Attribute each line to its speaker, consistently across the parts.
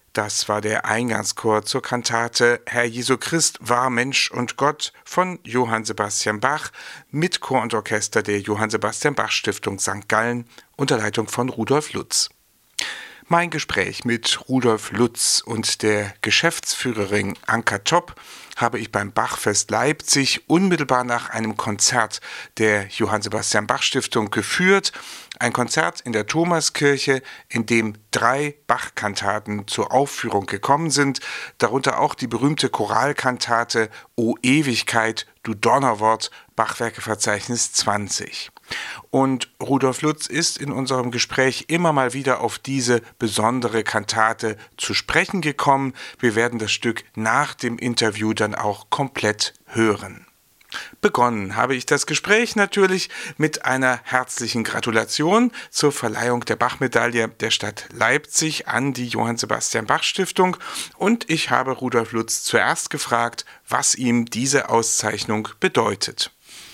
Speaker 1: Das war der Eingangschor zur Kantate Herr Jesu Christ war Mensch und Gott von Johann Sebastian Bach mit Chor und Orchester der Johann Sebastian Bach Stiftung St. Gallen unter Leitung von Rudolf Lutz. Mein Gespräch mit Rudolf Lutz und der Geschäftsführerin Anka Topp habe ich beim Bachfest Leipzig unmittelbar nach einem Konzert der Johann Sebastian Bach Stiftung geführt. Ein Konzert in der Thomaskirche, in dem 3 Bach-Kantaten zur Aufführung gekommen sind, darunter auch die berühmte Choralkantate O Ewigkeit, du Donnerwort, Bachwerkeverzeichnis 20. Und Rudolf Lutz ist in unserem Gespräch immer mal wieder auf diese besondere Kantate zu sprechen gekommen. Wir werden das Stück nach dem Interview dann auch komplett hören. Begonnen habe ich das Gespräch natürlich mit einer herzlichen Gratulation zur Verleihung der Bach-Medaille der Stadt Leipzig an die Johann Sebastian Bach Stiftung und ich habe Rudolf Lutz zuerst gefragt, was ihm diese Auszeichnung bedeutet.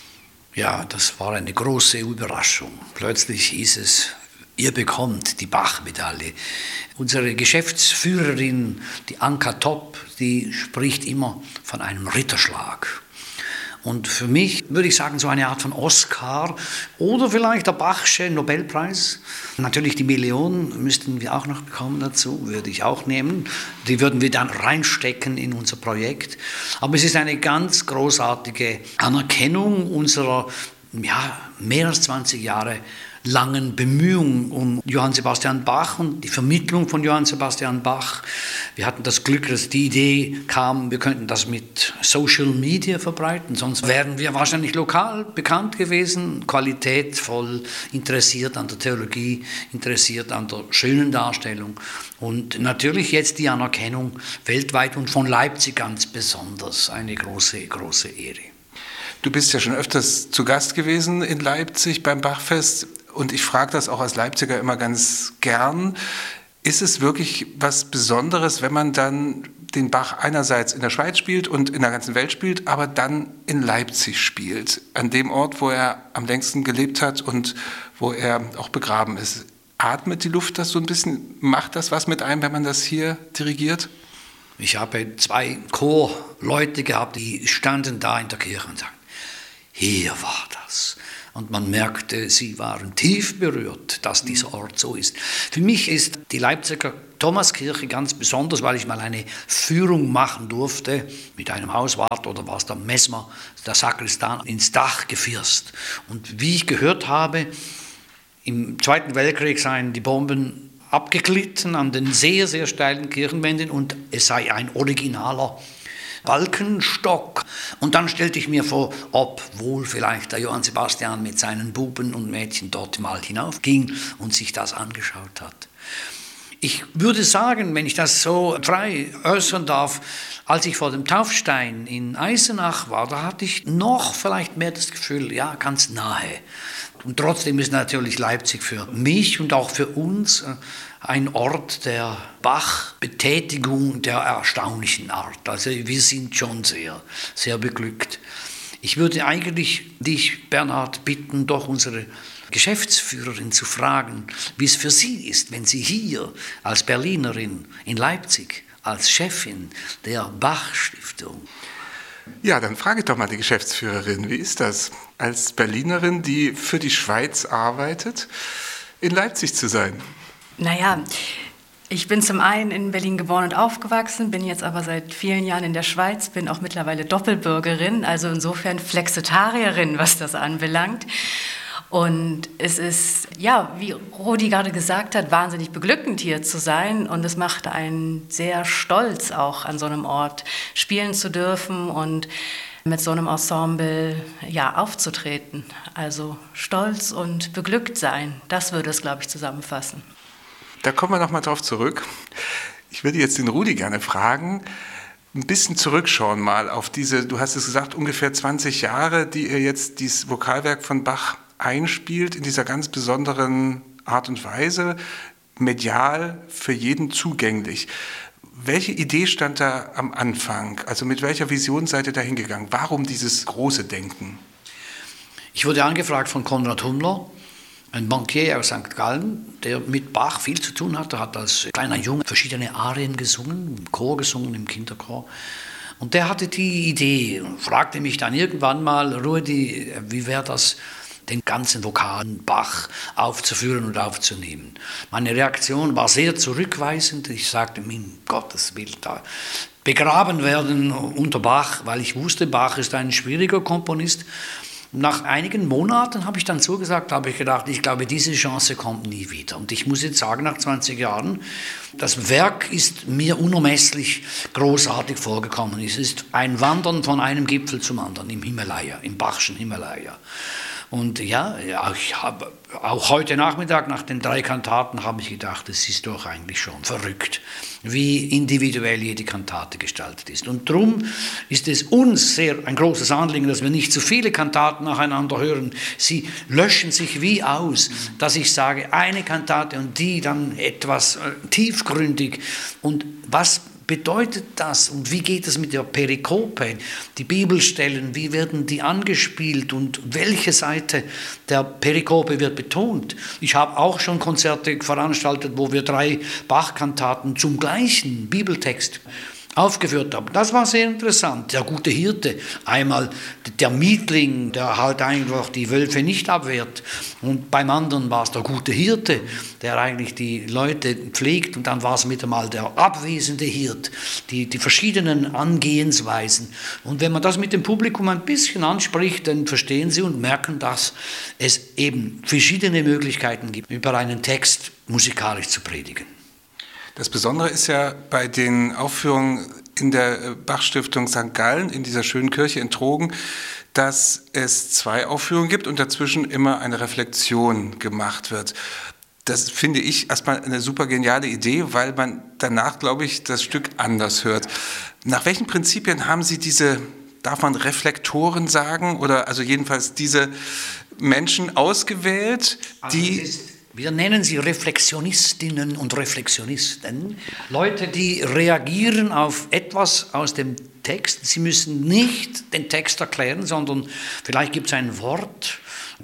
Speaker 2: Ja, das war eine große Überraschung. Plötzlich hieß es, ihr bekommt die Bach-Medaille. Unsere Geschäftsführerin, die Anka Topp, die spricht immer von einem Ritterschlag. Und für mich würde ich sagen, so eine Art von Oscar oder vielleicht der Bachsche Nobelpreis. Natürlich die Million müssten wir auch noch bekommen dazu, würde ich auch nehmen. Die würden wir dann reinstecken in unser Projekt. Aber es ist eine ganz großartige Anerkennung unserer mehr als 20 Jahre langen Bemühungen um Johann Sebastian Bach und die Vermittlung von Johann Sebastian Bach. Wir hatten das Glück, dass die Idee kam, wir könnten das mit Social Media verbreiten, sonst wären wir wahrscheinlich lokal bekannt gewesen, qualitätvoll, interessiert an der Theologie, interessiert an der schönen Darstellung und natürlich jetzt die Anerkennung weltweit und von Leipzig ganz besonders, eine große, große Ehre.
Speaker 1: Du bist ja schon öfters zu Gast gewesen in Leipzig beim Bachfest. Und ich frage das auch als Leipziger immer ganz gern. Ist es wirklich was Besonderes, wenn man dann den Bach einerseits in der Schweiz spielt und in der ganzen Welt spielt, aber dann in Leipzig spielt, an dem Ort, wo er am längsten gelebt hat und wo er auch begraben ist? Atmet die Luft das so ein bisschen? Macht das was mit einem, wenn man das hier dirigiert?
Speaker 2: Ich habe 2 Chorleute gehabt, die standen da in der Kirche und sagten, hier war das. Und man merkte, sie waren tief berührt, dass dieser Ort so ist. Für mich ist die Leipziger Thomaskirche ganz besonders, weil ich mal eine Führung machen durfte mit einem Hauswart oder war es der Messmer, der Sakristan, ins Dach gefirst. Und wie ich gehört habe, im Zweiten Weltkrieg seien die Bomben abgeglitten an den sehr, sehr steilen Kirchenwänden und es sei ein originaler Balkenstock. Und dann stellte ich mir vor, ob wohl vielleicht der Johann Sebastian mit seinen Buben und Mädchen dort mal hinaufging und sich das angeschaut hat. Ich würde sagen, wenn ich das so frei äußern darf, als ich vor dem Taufstein in Eisenach war, da hatte ich noch vielleicht mehr das Gefühl, ja, ganz nahe. Und trotzdem ist natürlich Leipzig für mich und auch für uns ein Ort der Bach-Betätigung der erstaunlichen Art. Also wir sind schon sehr, sehr beglückt. Ich würde eigentlich dich, Bernhard, bitten, doch unsere Geschäftsführerin zu fragen, wie es für sie ist, wenn sie hier als Berlinerin in Leipzig, als Chefin der Bach-Stiftung.
Speaker 1: Ja, dann frage ich doch mal die Geschäftsführerin, wie ist das, als Berlinerin, die für die Schweiz arbeitet, in Leipzig zu sein?
Speaker 3: Naja, ich bin zum einen in Berlin geboren und aufgewachsen, bin jetzt aber seit vielen Jahren in der Schweiz, bin auch mittlerweile Doppelbürgerin, also insofern Flexitarierin, was das anbelangt. Und es ist, ja, wie Rudi gerade gesagt hat, wahnsinnig beglückend hier zu sein und es macht einen sehr stolz, auch an so einem Ort spielen zu dürfen und mit so einem Ensemble aufzutreten. Also stolz und beglückt sein, das würde es, glaube ich, zusammenfassen.
Speaker 1: Da kommen wir nochmal drauf zurück. Ich würde jetzt den Rudi gerne fragen, ein bisschen zurückschauen mal auf diese, du hast es gesagt, ungefähr 20 Jahre, die ihr jetzt dieses Vokalwerk von Bach einspielt, in dieser ganz besonderen Art und Weise, medial für jeden zugänglich. Welche Idee stand da am Anfang? Also mit welcher Vision seid ihr da hingegangen? Warum dieses große Denken?
Speaker 2: Ich wurde angefragt von Konrad Hummler, Ein Bankier aus St. Gallen, der mit Bach viel zu tun hatte, hat als kleiner Junge verschiedene Arien gesungen, im Chor gesungen, im Kinderchor. Und der hatte die Idee und fragte mich dann irgendwann mal, Rudi, wie wäre das, den ganzen Vokalen Bach aufzuführen und aufzunehmen. Meine Reaktion war sehr zurückweisend. Ich sagte, um Gottes Willen, da begraben werden unter Bach, weil ich wusste, Bach ist ein schwieriger Komponist. Nach einigen Monaten habe ich dann zugesagt, habe ich gedacht, ich glaube, diese Chance kommt nie wieder. Und ich muss jetzt sagen, nach 20 Jahren, das Werk ist mir unermesslich großartig vorgekommen. Es ist ein Wandern von einem Gipfel zum anderen im Himalaya, im Bachschen Himalaya. Und ja, ich habe auch heute Nachmittag nach den 3 Kantaten habe ich gedacht, es ist doch eigentlich schon verrückt, wie individuell jede Kantate gestaltet ist. Und darum ist es uns ein großes Anliegen, dass wir nicht zu viele Kantaten nacheinander hören. Sie löschen sich wie aus, dass ich sage, eine Kantate und die dann etwas tiefgründig. Und was bedeutet das und wie geht es mit der Perikope? Die Bibelstellen, wie werden die angespielt und welche Seite der Perikope wird betont? Ich habe auch schon Konzerte veranstaltet, wo wir 3 Bach-Kantaten zum gleichen Bibeltext aufgeführt haben. Das war sehr interessant. Der gute Hirte, einmal der Mietling, der halt einfach die Wölfe nicht abwehrt. Und beim anderen war es der gute Hirte, der eigentlich die Leute pflegt. Und dann war es wieder mal der abwesende Hirt, die verschiedenen Angehensweisen. Und wenn man das mit dem Publikum ein bisschen anspricht, dann verstehen sie und merken, dass es eben verschiedene Möglichkeiten gibt, über einen Text musikalisch zu predigen.
Speaker 1: Das Besondere ist ja bei den Aufführungen in der Bach-Stiftung St. Gallen, in dieser schönen Kirche in Trogen, dass es 2 Aufführungen gibt und dazwischen immer eine Reflexion gemacht wird. Das finde ich erstmal eine super geniale Idee, weil man danach, glaube ich, das Stück anders hört. Nach welchen Prinzipien haben Sie darf man Reflektoren sagen, oder also jedenfalls diese Menschen ausgewählt, die...
Speaker 2: Wir nennen sie Reflexionistinnen und Reflexionisten, Leute, die reagieren auf etwas aus dem Text. Sie müssen nicht den Text erklären, sondern vielleicht gibt es ein Wort,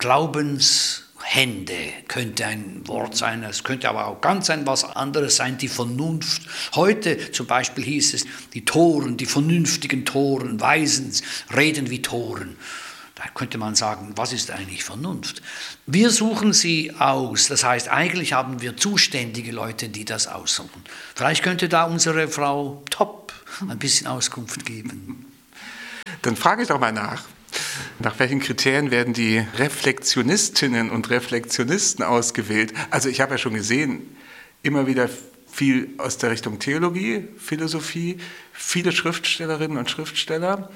Speaker 2: Glaubenshände könnte ein Wort sein, es könnte aber auch ganz was anderes sein, die Vernunft. Heute zum Beispiel hieß es, die Toren, die vernünftigen Toren, Weisens, reden wie Toren. Da könnte man sagen, was ist eigentlich Vernunft? Wir suchen sie aus, das heißt, eigentlich haben wir zuständige Leute, die das aussuchen. Vielleicht könnte da unsere Frau Topp ein bisschen Auskunft geben.
Speaker 1: Dann frage ich doch mal nach welchen Kriterien werden die Reflexionistinnen und Reflexionisten ausgewählt? Also ich habe ja schon gesehen, immer wieder viel aus der Richtung Theologie, Philosophie, viele Schriftstellerinnen und Schriftsteller.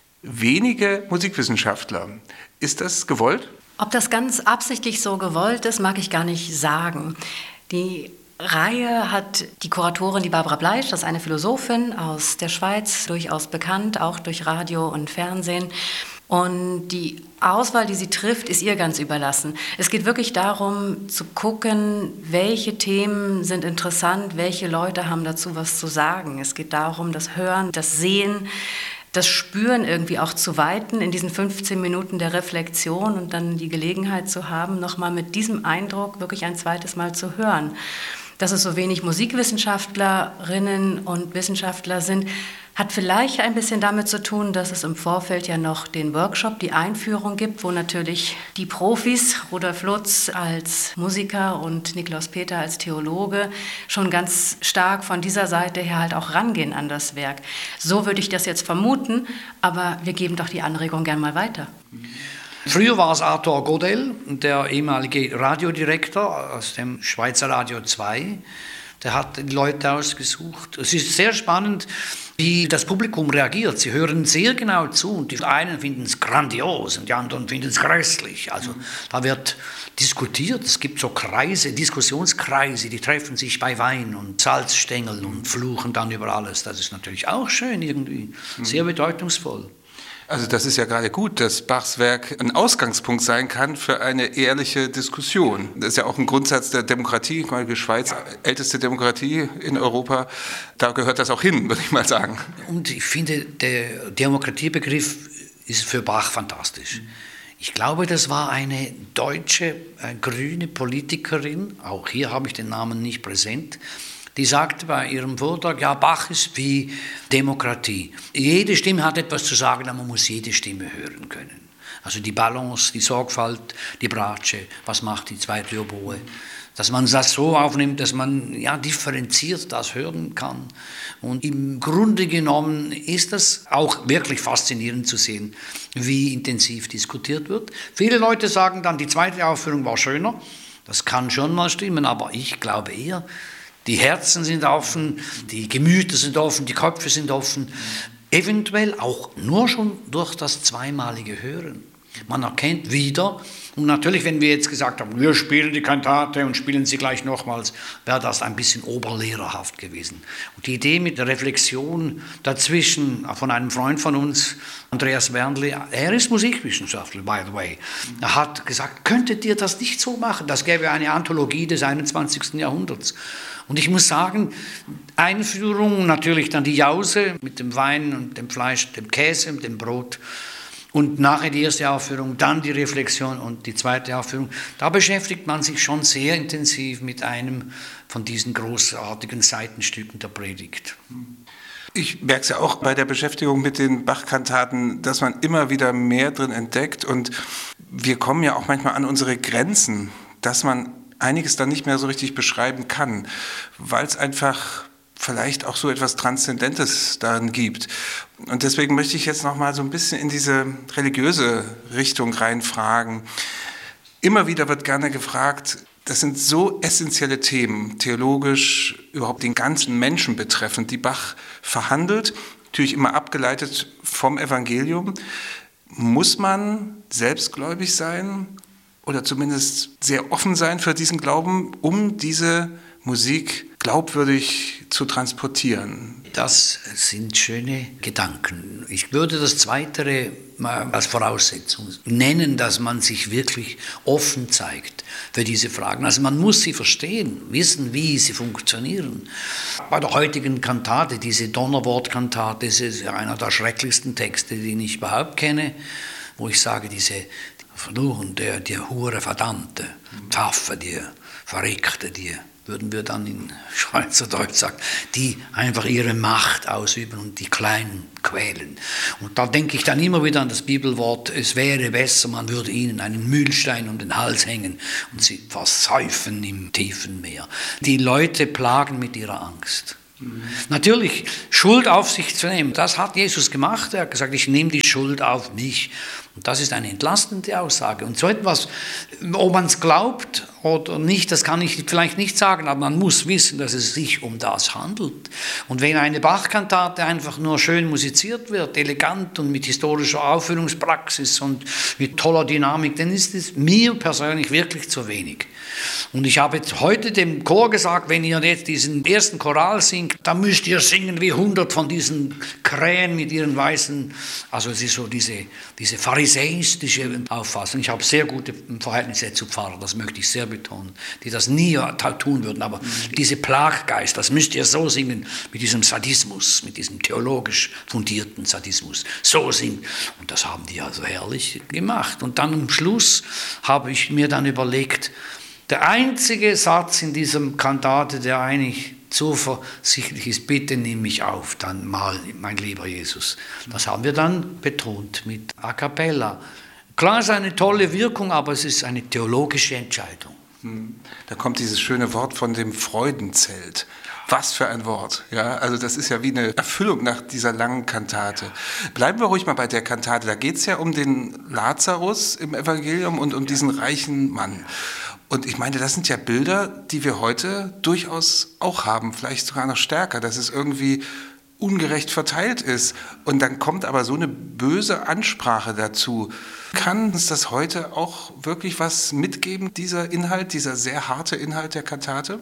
Speaker 1: Wenige Musikwissenschaftler. Ist das gewollt?
Speaker 3: Ob das ganz absichtlich so gewollt ist, mag ich gar nicht sagen. Die Reihe hat die Kuratorin, die Barbara Bleisch, das ist eine Philosophin aus der Schweiz, durchaus bekannt, auch durch Radio und Fernsehen. Und die Auswahl, die sie trifft, ist ihr ganz überlassen. Es geht wirklich darum, zu gucken, welche Themen sind interessant, welche Leute haben dazu was zu sagen. Es geht darum, das Hören, das Sehen, das Spüren irgendwie auch zu weiten in diesen 15 Minuten der Reflexion und dann die Gelegenheit zu haben, nochmal mit diesem Eindruck wirklich ein zweites Mal zu hören. Dass es so wenig Musikwissenschaftlerinnen und Wissenschaftler sind, hat vielleicht ein bisschen damit zu tun, dass es im Vorfeld ja noch den Workshop, die Einführung gibt, wo natürlich die Profis, Rudolf Lutz als Musiker und Niklaus Peter als Theologe, schon ganz stark von dieser Seite her halt auch rangehen an das Werk. So würde ich das jetzt vermuten, aber wir geben doch die Anregung gern mal weiter.
Speaker 2: Früher war es Arthur Godel, der ehemalige Radiodirektor aus dem Schweizer Radio 2. Der hat die Leute ausgesucht. Es ist sehr spannend, wie das Publikum reagiert. Sie hören sehr genau zu und die einen finden es grandios und die anderen finden es grässlich. Also da wird diskutiert. Es gibt so Kreise, Diskussionskreise, die treffen sich bei Wein und Salzstängeln und fluchen dann über alles. Das ist natürlich auch schön irgendwie, sehr bedeutungsvoll.
Speaker 1: Also das ist ja gerade gut, dass Bachs Werk ein Ausgangspunkt sein kann für eine ehrliche Diskussion. Das ist ja auch ein Grundsatz der Demokratie. Ich meine, die Schweiz, älteste Demokratie in Europa, da gehört das auch hin, würde ich mal sagen.
Speaker 2: Und ich finde, der Demokratiebegriff ist für Bach fantastisch. Ich glaube, das war eine deutsche grüne Politikerin, auch hier habe ich den Namen nicht präsent, die sagte bei ihrem Vortrag, ja, Bach ist wie Demokratie. Jede Stimme hat etwas zu sagen, aber man muss jede Stimme hören können. Also die Balance, die Sorgfalt, die Bratsche, was macht die zweite Oboe. Dass man das so aufnimmt, dass man differenziert das hören kann. Und im Grunde genommen ist das auch wirklich faszinierend zu sehen, wie intensiv diskutiert wird. Viele Leute sagen dann, die zweite Aufführung war schöner. Das kann schon mal stimmen, aber ich glaube eher, die Herzen sind offen, die Gemüter sind offen, die Köpfe sind offen. Eventuell auch nur schon durch das zweimalige Hören. Man erkennt wieder, und natürlich, wenn wir jetzt gesagt haben, wir spielen die Kantate und spielen sie gleich nochmals, wäre das ein bisschen oberlehrerhaft gewesen. Und die Idee mit der Reflexion dazwischen von einem Freund von uns, Andreas Wernli, er ist Musikwissenschaftler, by the way, er hat gesagt, könntet ihr das nicht so machen? Das gäbe eine Anthologie des 21. Jahrhunderts. Und ich muss sagen, Einführung, natürlich dann die Jause mit dem Wein und dem Fleisch, dem Käse und dem Brot. Und nachher die erste Aufführung, dann die Reflexion und die zweite Aufführung. Da beschäftigt man sich schon sehr intensiv mit einem von diesen großartigen Seitenstücken der Predigt.
Speaker 1: Ich merke es ja auch bei der Beschäftigung mit den Bach-Kantaten, dass man immer wieder mehr drin entdeckt. Und wir kommen ja auch manchmal an unsere Grenzen, dass man einiges dann nicht mehr so richtig beschreiben kann, weil es einfach vielleicht auch so etwas Transzendentes darin gibt. Und deswegen möchte ich jetzt noch mal so ein bisschen in diese religiöse Richtung reinfragen. Immer wieder wird gerne gefragt, das sind so essentielle Themen, theologisch überhaupt den ganzen Menschen betreffend, die Bach verhandelt, natürlich immer abgeleitet vom Evangelium. Muss man selbstgläubig sein oder zumindest sehr offen sein für diesen Glauben, um diese Musik glaubwürdig zu transportieren?
Speaker 2: Das sind schöne Gedanken. Ich würde das Zweite mal als Voraussetzung nennen, dass man sich wirklich offen zeigt für diese Fragen. Also man muss sie verstehen, wissen, wie sie funktionieren. Bei der heutigen Kantate, diese Donnerwortkantate, das ist ja einer der schrecklichsten Texte, die ich überhaupt kenne, wo ich sage, diese Verfluchen, der Hure Verdammte, Taffe, der Verreckte, die würden wir dann in Schweizerdeutsch sagen, die einfach ihre Macht ausüben und die Kleinen quälen. Und da denke ich dann immer wieder an das Bibelwort, es wäre besser, man würde ihnen einen Mühlstein um den Hals hängen und sie versäufen im tiefen Meer. Die Leute plagen mit ihrer Angst. Natürlich, Schuld auf sich zu nehmen, das hat Jesus gemacht. Er hat gesagt, ich nehme die Schuld auf mich. Und das ist eine entlastende Aussage. Und so etwas, ob man es glaubt oder nicht, das kann ich vielleicht nicht sagen, aber man muss wissen, dass es sich um das handelt. Und wenn eine Bach-Kantate einfach nur schön musiziert wird, elegant und mit historischer Aufführungspraxis und mit toller Dynamik, dann ist es mir persönlich wirklich zu wenig. Und ich habe jetzt heute dem Chor gesagt, wenn ihr jetzt diesen ersten Choral singt, dann müsst ihr singen wie 100 von diesen Krähen mit ihren weißen, also es ist so diese pharisäistische Auffassung. Ich habe sehr gute Verhältnisse zu Pfarrern, das möchte ich sehr betonen, die das nie tun würden, aber diese Plaggeist, das müsst ihr so singen, mit diesem Sadismus, mit diesem theologisch fundierten Sadismus, so singen. Und das haben die also herrlich gemacht. Und dann am Schluss habe ich mir dann überlegt, der einzige Satz in diesem Kantate, der eigentlich zuversichtlich ist, bitte nimm mich auf, dann mal, mein lieber Jesus. Das haben wir dann betont mit A Cappella. Klar, es ist eine tolle Wirkung, aber es ist eine theologische Entscheidung.
Speaker 1: Da kommt dieses schöne Wort von dem Freudenzelt. Was für ein Wort. Ja, also das ist ja wie eine Erfüllung nach dieser langen Kantate. Bleiben wir ruhig mal bei der Kantate. Da geht es ja um den Lazarus im Evangelium und um diesen reichen Mann. Und ich meine, das sind ja Bilder, die wir heute durchaus auch haben, vielleicht sogar noch stärker, dass es irgendwie ungerecht verteilt ist. Und dann kommt aber so eine böse Ansprache dazu. Kann uns das heute auch wirklich was mitgeben, dieser Inhalt, dieser sehr harte Inhalt der Kantate?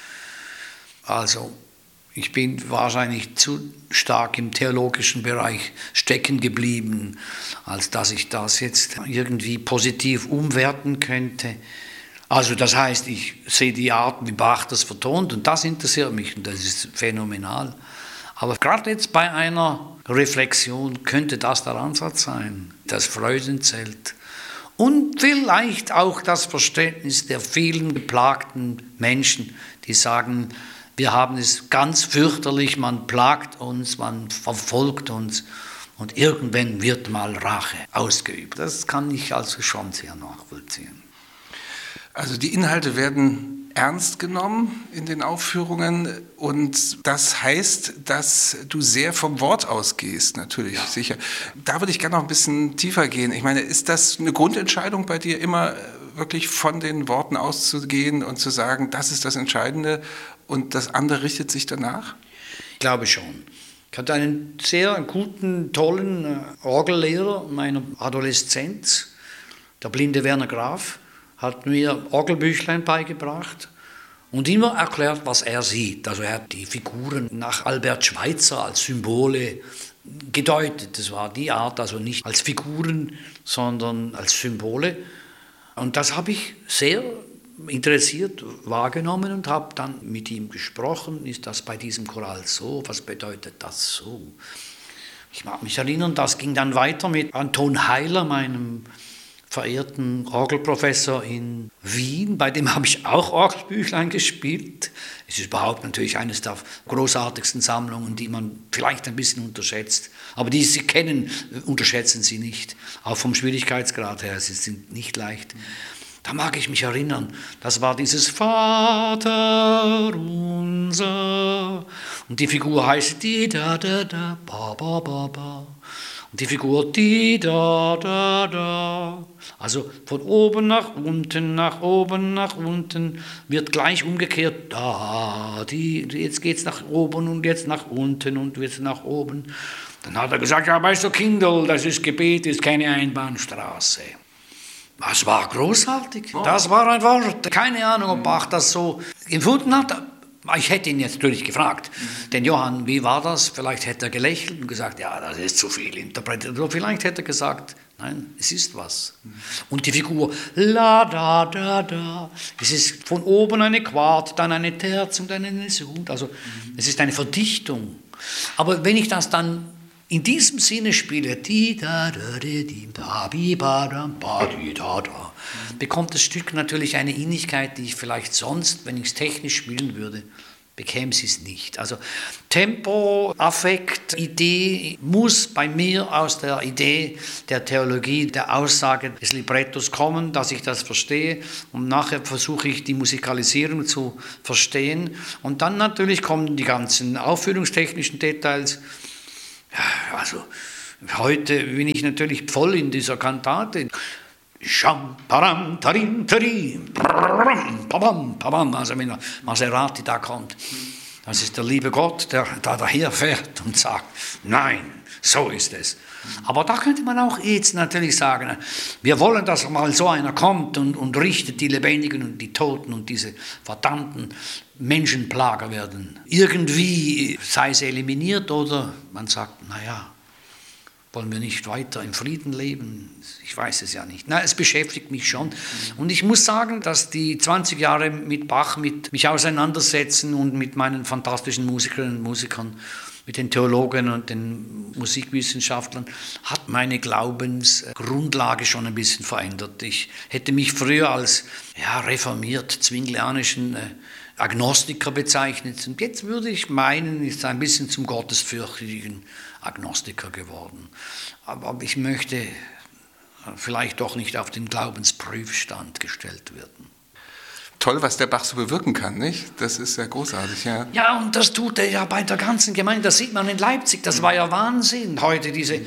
Speaker 2: Also, ich bin wahrscheinlich zu stark im theologischen Bereich stecken geblieben, als dass ich das jetzt irgendwie positiv umwerten könnte. Also das heißt, ich sehe die Art, wie Bach das vertont und das interessiert mich und das ist phänomenal. Aber gerade jetzt bei einer Reflexion könnte das der Ansatz sein, das Freudenzelt Und vielleicht auch das Verständnis der vielen geplagten Menschen, die sagen, wir haben es ganz fürchterlich, man plagt uns, man verfolgt uns und irgendwann wird mal Rache ausgeübt. Das kann ich also schon sehr nachvollziehen.
Speaker 1: Also die Inhalte werden ernst genommen in den Aufführungen und das heißt, dass du sehr vom Wort ausgehst, natürlich, ja. Sicher. Da würde ich gerne noch ein bisschen tiefer gehen. Ich meine, ist das eine Grundentscheidung bei dir, immer wirklich von den Worten auszugehen und zu sagen, das ist das Entscheidende und das andere richtet sich danach?
Speaker 2: Ich glaube schon. Ich hatte einen sehr guten, tollen Orgellehrer meiner Adoleszenz, der blinde Werner Graf, hat mir Orgelbüchlein beigebracht und immer erklärt, was er sieht. Also er hat die Figuren nach Albert Schweitzer als Symbole gedeutet. Das war die Art, also nicht als Figuren, sondern als Symbole. Und das habe ich sehr interessiert wahrgenommen und habe dann mit ihm gesprochen. Ist das bei diesem Choral so? Was bedeutet das so? Ich mag mich erinnern, das ging dann weiter mit Anton Heiler, meinem verehrten Orgelprofessor in Wien, bei dem habe ich auch Orgelbüchlein gespielt. Es ist überhaupt natürlich eines der großartigsten Sammlungen, die man vielleicht ein bisschen unterschätzt. Aber die Sie kennen, unterschätzen Sie nicht. Auch vom Schwierigkeitsgrad her, sie sind nicht leicht. Da mag ich mich erinnern, das war dieses Vater unser. Und die Figur heißt die da da da ba ba ba ba. Und die Figur die da da da. Also von oben nach unten, nach oben nach unten, wird gleich umgekehrt da. Jetzt geht es nach oben und jetzt nach unten und jetzt nach oben. Dann hat er gesagt, ja weißt du Kindl, das ist Gebet, ist keine Einbahnstraße. Das war großartig. Das war ein Wort. Keine Ahnung, ob Bach das so empfunden hat. Ich hätte ihn jetzt natürlich gefragt, denn Johann, wie war das? Vielleicht hätte er gelächelt und gesagt, ja, das ist zu viel interpretiert. Oder vielleicht hätte er gesagt, nein, es ist was. Und die Figur, la, da, da, da, es ist von oben eine Quart, dann eine Terz und eine Sud. Also es ist eine Verdichtung. Aber wenn ich das dann in diesem Sinne spiele, bekommt das Stück natürlich eine Innigkeit, die ich vielleicht sonst, wenn ich es technisch spielen würde, bekäme sie es nicht. Also Tempo, Affekt, Idee muss bei mir aus der Idee der Theologie, der Aussage des Librettos kommen, dass ich das verstehe und nachher versuche ich die Musikalisierung zu verstehen und dann natürlich kommen die ganzen aufführungstechnischen Details. Ja, also heute bin ich natürlich voll in dieser Kantate. Also wenn Maserati da kommt, das ist der liebe Gott, der da daherfährt und sagt, nein, so ist es. Aber da könnte man auch jetzt natürlich sagen, wir wollen, dass mal so einer kommt und richtet die Lebendigen und die Toten und diese verdammten Menschenplager werden. Irgendwie sei es eliminiert oder man sagt, naja, wollen wir nicht weiter im Frieden leben? Ich weiß es ja nicht. Na, es beschäftigt mich schon. Und ich muss sagen, dass die 20 Jahre mit Bach, mit mich auseinandersetzen und mit meinen fantastischen Musikerinnen und Musikern, mit den Theologen und den Musikwissenschaftlern, hat meine Glaubensgrundlage schon ein bisschen verändert. Ich hätte mich früher als reformiert zwinglianischen Agnostiker bezeichnet. Und jetzt würde ich meinen, ist ein bisschen zum gottesfürchtigen Agnostiker geworden. Aber ich möchte vielleicht doch nicht auf den Glaubensprüfstand gestellt werden.
Speaker 1: Toll, was der Bach so bewirken kann, nicht? Das ist ja großartig, ja.
Speaker 2: Ja, und das tut er ja bei der ganzen Gemeinde. Das sieht man in Leipzig, das war ja Wahnsinn. Heute diese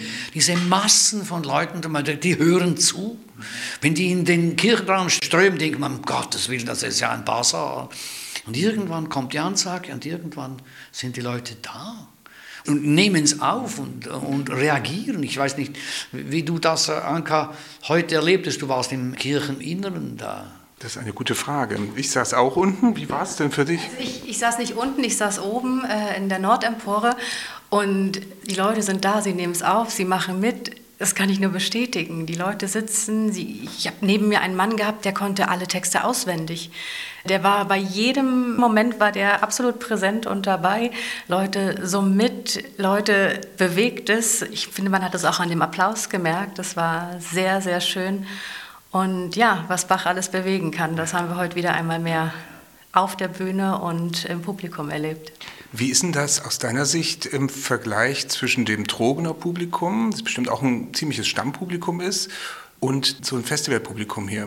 Speaker 2: Massen von Leuten, die hören zu. Wenn die in den Kirchenraum strömen, denkt man, um Gottes Willen, das ist ja ein Basar. Und irgendwann kommt die Ansage und irgendwann sind die Leute da. Und nehmen es auf und reagieren. Ich weiß nicht, wie du das, Anka, heute erlebtest. Du warst im Kircheninneren da.
Speaker 1: Das ist eine gute Frage. Ich saß auch unten. Wie war es denn für dich?
Speaker 3: Also ich saß nicht unten, ich saß oben in der Nordempore und die Leute sind da, sie nehmen es auf, sie machen mit. Das kann ich nur bestätigen. Die Leute sitzen, ich habe neben mir einen Mann gehabt, der konnte alle Texte auswendig. Der war bei jedem Moment war der absolut präsent und dabei. Leute so mit, Leute bewegt es. Ich finde, man hat es auch an dem Applaus gemerkt. Das war sehr, sehr schön. Und ja, was Bach alles bewegen kann, das haben wir heute wieder einmal mehr auf der Bühne und im Publikum erlebt.
Speaker 1: Wie ist denn das aus deiner Sicht im Vergleich zwischen dem Trogener Publikum, das bestimmt auch ein ziemliches Stammpublikum ist, und so ein Festivalpublikum hier?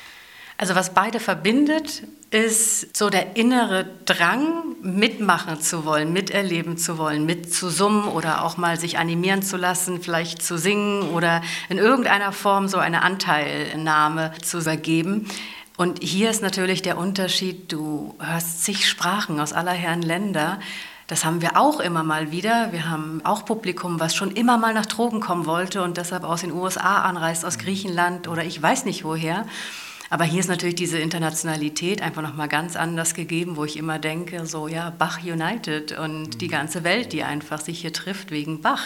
Speaker 3: Also was beide verbindet, ist so der innere Drang, mitmachen zu wollen, miterleben zu wollen, mitzusummen oder auch mal sich animieren zu lassen, vielleicht zu singen oder in irgendeiner Form so eine Anteilnahme zu übergeben. Und hier ist natürlich der Unterschied, du hörst zig Sprachen aus aller Herren Länder. Das haben wir auch immer mal wieder. Wir haben auch Publikum, was schon immer mal nach Trogen kommen wollte und deshalb aus den USA anreist, aus Griechenland oder ich weiß nicht woher. Aber hier ist natürlich diese Internationalität einfach nochmal ganz anders gegeben, wo ich immer denke, so ja, Bach United und die ganze Welt, die einfach sich hier trifft wegen Bach.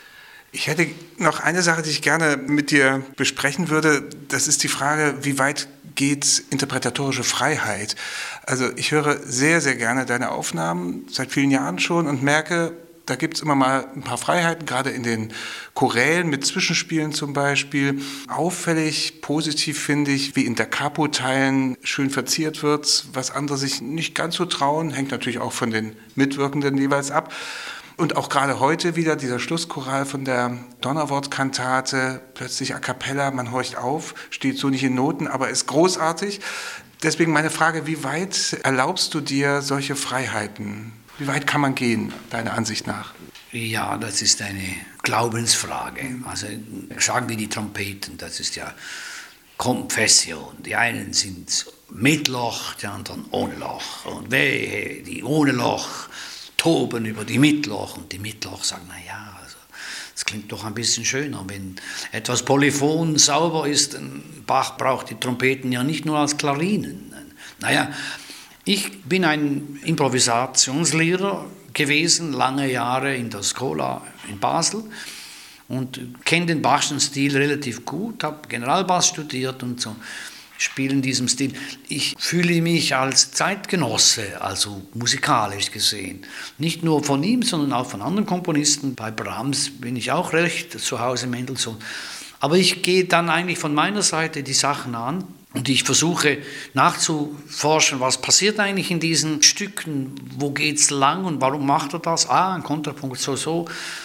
Speaker 1: Ich hätte noch eine Sache, die ich gerne mit dir besprechen würde. Das ist die Frage, wie weit geht interpretatorische Freiheit? Also ich höre sehr, sehr gerne deine Aufnahmen, seit vielen Jahren schon, und merke, da gibt es immer mal ein paar Freiheiten, gerade in den Chorälen mit Zwischenspielen zum Beispiel. Auffällig, positiv finde ich, wie in Da Capo-Teilen schön verziert wird, was andere sich nicht ganz so trauen, hängt natürlich auch von den Mitwirkenden jeweils ab. Und auch gerade heute wieder dieser Schlusschoral von der Donnerwortkantate, plötzlich a cappella, man horcht auf, steht so nicht in Noten, aber ist großartig. Deswegen meine Frage, wie weit erlaubst du dir solche Freiheiten? Wie weit kann man gehen, deiner Ansicht nach?
Speaker 2: Ja, das ist eine Glaubensfrage. Also sagen wir die Trompeten, das ist ja Konfession. Die einen sind mit Loch, die anderen ohne Loch. Und wehe, die ohne Loch toben über die Mitloch. Und die Mitloch sagen, naja, also, das klingt doch ein bisschen schöner, wenn etwas polyphon sauber ist. Bach braucht die Trompeten ja nicht nur als Klarinen. Naja, ich bin ein Improvisationslehrer gewesen, lange Jahre in der Schola in Basel und kenne den Bachschen Stil relativ gut, habe Generalbass studiert und so, spiele in diesem Stil. Ich fühle mich als Zeitgenosse, also musikalisch gesehen. Nicht nur von ihm, sondern auch von anderen Komponisten. Bei Brahms bin ich auch recht zu Hause, Mendelssohn. Aber ich gehe dann eigentlich von meiner Seite die Sachen an. Und ich versuche nachzuforschen, was passiert eigentlich in diesen Stücken, wo geht es lang und warum macht er das? Ein Kontrapunkt, so.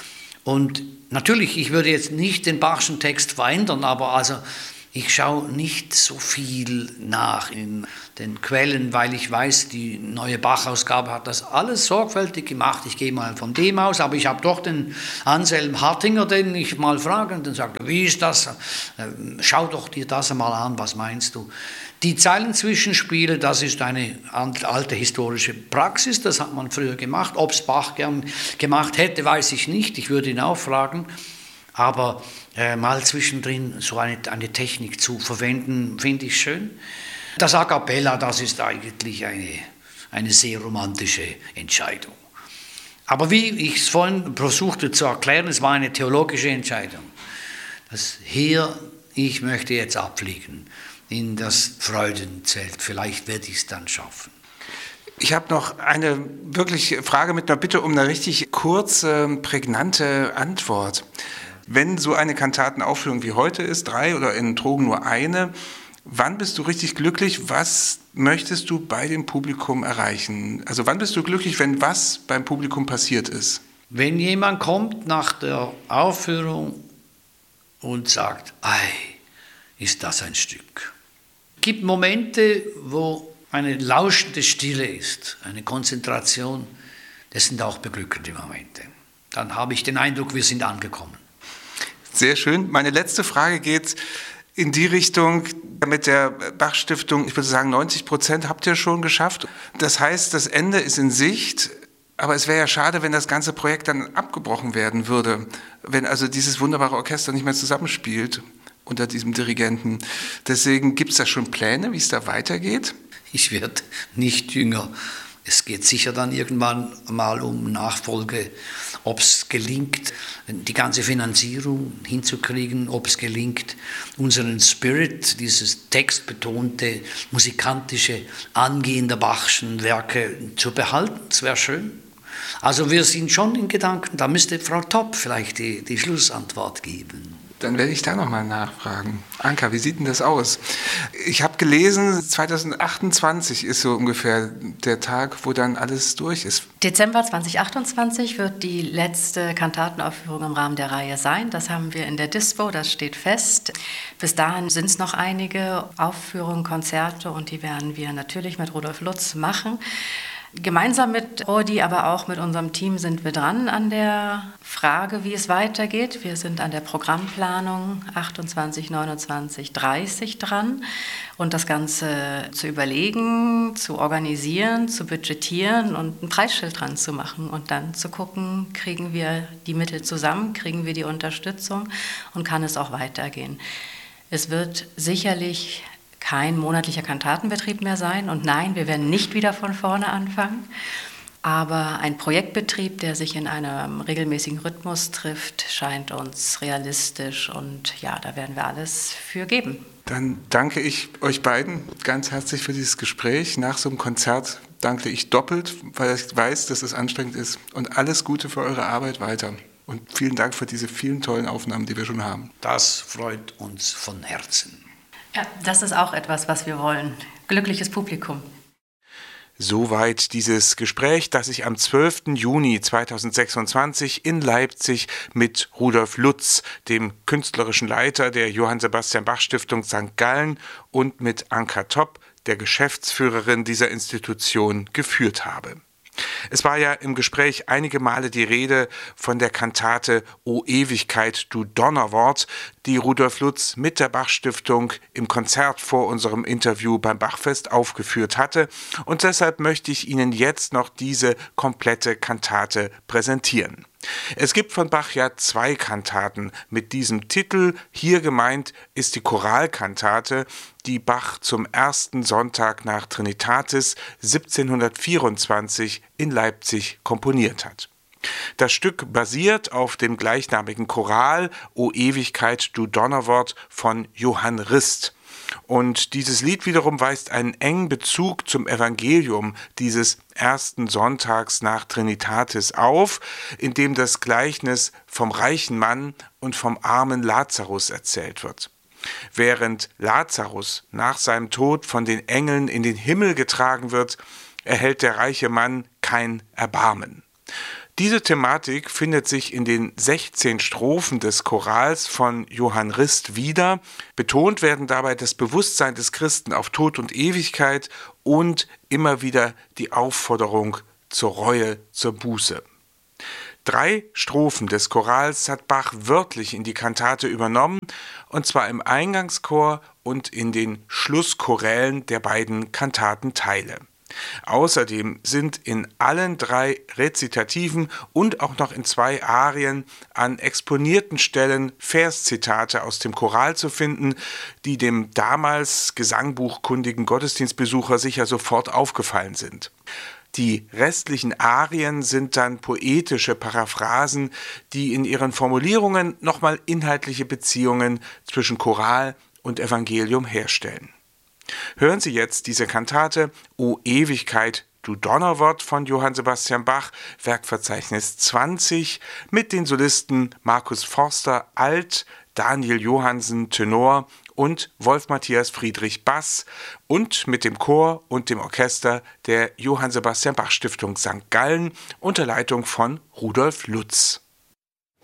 Speaker 2: Und natürlich, ich würde jetzt nicht den Bachschen Text verändern, aber also ich schaue nicht so viel nach in den Quellen, weil ich weiß, die neue Bach-Ausgabe hat das alles sorgfältig gemacht. Ich gehe mal von dem aus, aber ich habe doch den Anselm Hartinger, den ich mal frage, und dann sagt er, wie ist das? Schau doch dir das einmal an, was meinst du? Die Zeilenzwischenspiele, das ist eine alte historische Praxis, das hat man früher gemacht. Ob es Bach gern gemacht hätte, weiß ich nicht, ich würde ihn auch fragen. Aber mal zwischendrin so eine Technik zu verwenden, finde ich schön. Das A cappella, das ist eigentlich eine sehr romantische Entscheidung. Aber wie ich es vorhin versuchte zu erklären, es war eine theologische Entscheidung. Ich möchte jetzt abfliegen in das Freudenzelt, vielleicht werde ich es dann schaffen.
Speaker 1: Ich habe noch eine wirklich Frage mit einer Bitte um eine richtig kurze, prägnante Antwort. Wenn so eine Kantatenaufführung wie heute ist, 3 oder in Trogen nur eine, wann bist du richtig glücklich? Was möchtest du bei dem Publikum erreichen? Also wann bist du glücklich, wenn was beim Publikum passiert ist?
Speaker 2: Wenn jemand kommt nach der Aufführung und sagt, ei, ist das ein Stück. Es gibt Momente, wo eine lauschende Stille ist, eine Konzentration, das sind auch beglückende Momente. Dann habe ich den Eindruck, wir sind angekommen.
Speaker 1: Sehr schön. Meine letzte Frage geht in die Richtung mit der Bach-Stiftung. Ich würde sagen, 90% habt ihr schon geschafft. Das heißt, das Ende ist in Sicht. Aber es wäre ja schade, wenn das ganze Projekt dann abgebrochen werden würde. Wenn also dieses wunderbare Orchester nicht mehr zusammenspielt unter diesem Dirigenten. Deswegen gibt es da schon Pläne, wie es da weitergeht?
Speaker 2: Ich werde nicht jünger. Es geht sicher dann irgendwann mal um Nachfolge, ob es gelingt, die ganze Finanzierung hinzukriegen, ob es gelingt, unseren Spirit, dieses textbetonte, musikantische Angehen der Bachschen Werke zu behalten. Das wäre schön. Also wir sind schon in Gedanken, da müsste Frau Topp vielleicht die Schlussantwort geben.
Speaker 1: Dann werde ich da nochmal nachfragen. Anka, wie sieht denn das aus? Ich habe gelesen, 2028 ist so ungefähr der Tag, wo dann alles durch ist.
Speaker 3: Dezember 2028 wird die letzte Kantatenaufführung im Rahmen der Reihe sein. Das haben wir in der Dispo, das steht fest. Bis dahin sind es noch einige Aufführungen, Konzerte und die werden wir natürlich mit Rudolf Lutz machen. Gemeinsam mit Rudi, aber auch mit unserem Team sind wir dran an der Frage, wie es weitergeht. Wir sind an der Programmplanung 28, 29, 30 dran und das Ganze zu überlegen, zu organisieren, zu budgetieren und ein Preisschild dran zu machen und dann zu gucken, kriegen wir die Mittel zusammen, kriegen wir die Unterstützung und kann es auch weitergehen. Es wird sicherlich kein monatlicher Kantatenbetrieb mehr sein. Und nein, wir werden nicht wieder von vorne anfangen. Aber ein Projektbetrieb, der sich in einem regelmäßigen Rhythmus trifft, scheint uns realistisch. Und ja, da werden wir alles für geben.
Speaker 1: Dann danke ich euch beiden ganz herzlich für dieses Gespräch. Nach so einem Konzert danke ich doppelt, weil ich weiß, dass es anstrengend ist. Und alles Gute für eure Arbeit weiter. Und vielen Dank für diese vielen tollen Aufnahmen, die wir schon haben.
Speaker 2: Das freut uns von Herzen.
Speaker 3: Ja, das ist auch etwas, was wir wollen. Glückliches Publikum.
Speaker 1: Soweit dieses Gespräch, das ich am 12. Juni 2026 in Leipzig mit Rudolf Lutz, dem künstlerischen Leiter der Johann Sebastian Bach Stiftung St. Gallen, und mit Anka Topp, der Geschäftsführerin dieser Institution, geführt habe. Es war ja im Gespräch einige Male die Rede von der Kantate O Ewigkeit, du Donnerwort, die Rudolf Lutz mit der Bach-Stiftung im Konzert vor unserem Interview beim Bachfest aufgeführt hatte. Und deshalb möchte ich Ihnen jetzt noch diese komplette Kantate präsentieren. Es gibt von Bach ja 2 Kantaten mit diesem Titel. Hier gemeint ist die Choralkantate, die Bach zum ersten Sonntag nach Trinitatis 1724 in Leipzig komponiert hat. Das Stück basiert auf dem gleichnamigen Choral O Ewigkeit, du Donnerwort von Johann Rist. Und dieses Lied wiederum weist einen engen Bezug zum Evangelium dieses ersten Sonntags nach Trinitatis auf, in dem das Gleichnis vom reichen Mann und vom armen Lazarus erzählt wird. Während Lazarus nach seinem Tod von den Engeln in den Himmel getragen wird, erhält der reiche Mann kein Erbarmen. Diese Thematik findet sich in den 16 Strophen des Chorals von Johann Rist wieder. Betont werden dabei das Bewusstsein des Christen auf Tod und Ewigkeit und immer wieder die Aufforderung zur Reue, zur Buße. 3 Strophen des Chorals hat Bach wörtlich in die Kantate übernommen, und zwar im Eingangschor und in den Schlusschorälen der beiden Kantatenteile. Außerdem sind in allen 3 Rezitativen und auch noch in 2 Arien an exponierten Stellen Verszitate aus dem Choral zu finden, die dem damals gesangbuchkundigen Gottesdienstbesucher sicher sofort aufgefallen sind. Die restlichen Arien sind dann poetische Paraphrasen, die in ihren Formulierungen nochmal inhaltliche Beziehungen zwischen Choral und Evangelium herstellen. Hören Sie jetzt diese Kantate O Ewigkeit, du Donnerwort von Johann Sebastian Bach, Werkverzeichnis 20, mit den Solisten Markus Forster Alt, Daniel Johansen Tenor und Wolf Matthias Friedrich Bass und mit dem Chor und dem Orchester der Johann Sebastian Bach Stiftung St. Gallen unter Leitung von Rudolf Lutz.